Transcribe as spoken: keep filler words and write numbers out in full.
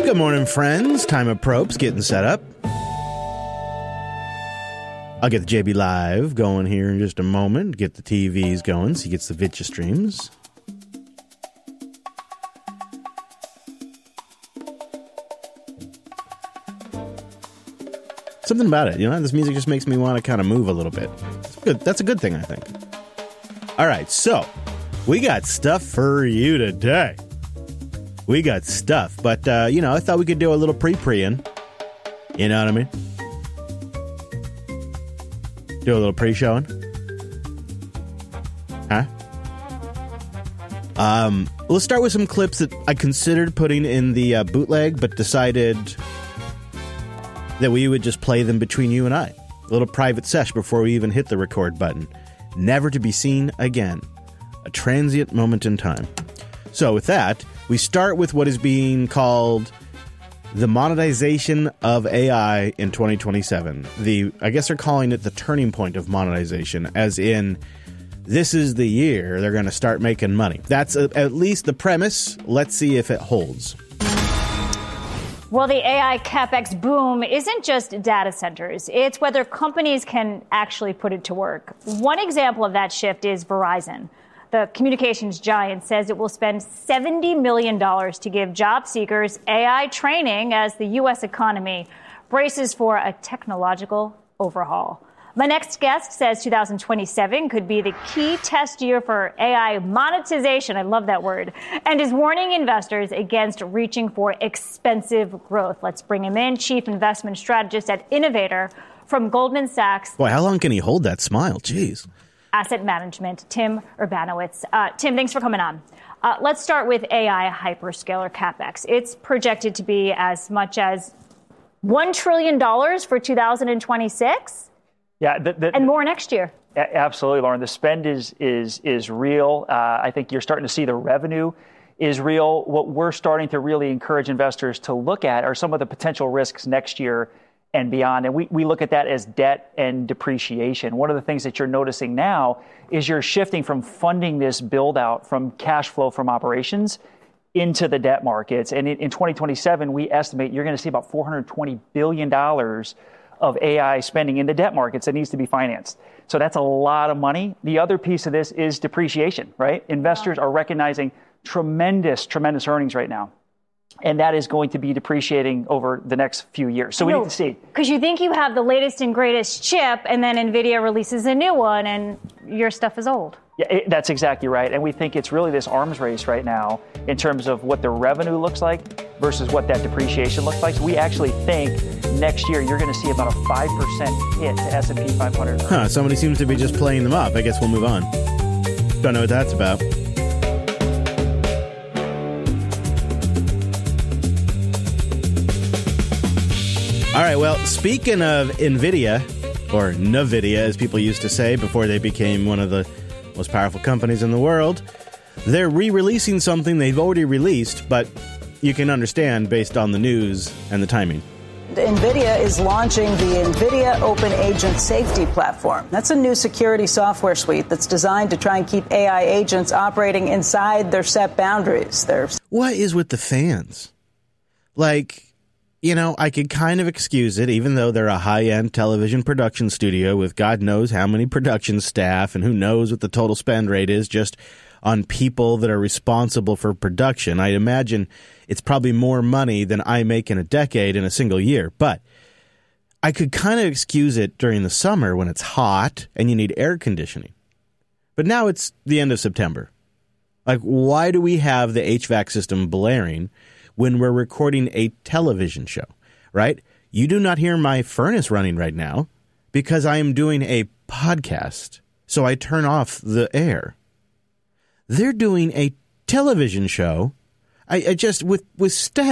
Good morning, friends. Time of Probes getting set up. I'll get the J B Live going here in just a moment. Get the T Vs going so he gets the Vitcha streams. Something about it, you know, this music just makes me want to kind of move a little bit. It's good. That's a good thing, I think. All right, so we got stuff for you today. We got stuff, but, uh, you know, I thought we could do a little pre-pre-in. You know what I mean? Do a little pre-showing. Huh? Um, we'll start with some clips that I considered putting in the uh, bootleg, but decided that we would just play them between you and I. A little private sesh before we even hit the record button. Never to be seen again. A transient moment in time. So with that, we start with what is being called the monetization of A I in twenty twenty-seven. The I guess they're calling it the turning point of monetization, as in this is the year they're going to start making money. That's a, at least the premise. Let's see if it holds. Well, the A I CapEx boom isn't just data centers. It's whether companies can actually put it to work. One example of that shift is Verizon. The communications giant says it will spend seventy million dollars to give job seekers A I training as the U S economy braces for a technological overhaul. My next guest says two thousand twenty-seven could be the key test year for A I monetization. I love that word. And is warning investors against reaching for expensive growth. Let's bring him in, Chief Investment Strategist at Innovator from Goldman Sachs. Boy, how long can he hold that smile? Jeez. Asset Management, Tim Urbanowitz. Uh, Tim, thanks for coming on. Uh, let's start with A I hyperscaler CapEx. It's projected to be as much as one trillion dollars for two thousand twenty-six. Yeah, the, the, and more next year. Absolutely, Lauren. The spend is is is real. Uh, I think you're starting to see the revenue is real. What we're starting to really encourage investors to look at are some of the potential risks next year and beyond. And we, we look at that as debt and depreciation. One of the things that you're noticing now is you're shifting from funding this build out from cash flow from operations into the debt markets. And in, in twenty twenty-seven, we estimate you're going to see about four hundred twenty billion dollars of A I spending in the debt markets that needs to be financed. So that's a lot of money. The other piece of this is depreciation, right? Investors are recognizing tremendous, tremendous earnings right now. And that is going to be depreciating over the next few years. So we need to see. Because you think you have the latest and greatest chip, and then NVIDIA releases a new one, and your stuff is old. Yeah, it, that's exactly right. And we think it's really this arms race right now in terms of what the revenue looks like versus what that depreciation looks like. So we actually think next year you're going to see about a five percent hit to S and P five hundred. Huh, somebody seems to be just playing them up. I guess we'll move on. Don't know what that's about. All right, well, speaking of NVIDIA, or NVIDIA as people used to say before they became one of the most powerful companies in the world, they're re-releasing something they've already released, but you can understand based on the news and the timing. NVIDIA is launching the NVIDIA Open Agent Safety Platform. That's a new security software suite that's designed to try and keep A I agents operating inside their set boundaries. They're... What is with the fans? Like... You know, I could kind of excuse it, even though they're a high-end television production studio with God knows how many production staff and who knows what the total spend rate is just on people that are responsible for production. I imagine it's probably more money than I make in a decade in a single year. But I could kind of excuse it during the summer when it's hot and you need air conditioning. But now it's the end of September. Like, why do we have the H V A C system blaring when we're recording a television show, right? You do not hear my furnace running right now because I am doing a podcast, so I turn off the air. They're doing a television show. I, I just, with, with staff.